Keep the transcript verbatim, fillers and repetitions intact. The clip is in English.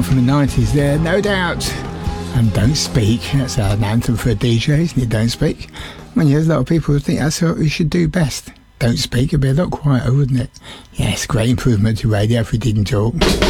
one from the nineties there, no doubt. And Don't Speak, that's an anthem for a D J, isn't it? Don't Speak. I mean, there's a lot of people who think that's what we should do best. Don't speak, it'd be a lot quieter, wouldn't it? Yes, great improvement to radio if we didn't talk.